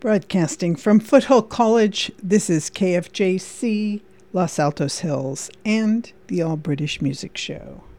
Broadcasting from Foothill College, this is KFJC, Los Altos Hills, and the All British Music Show.